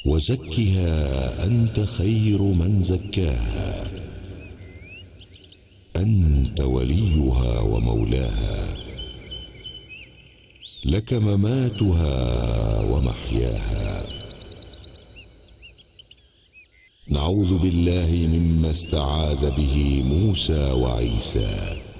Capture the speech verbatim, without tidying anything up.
وزكها أنت خير من زكاها، أنت وليها ومولاها، لك مماتها ومحياها. نعوذ بالله مما استعاذ به موسى وعيسى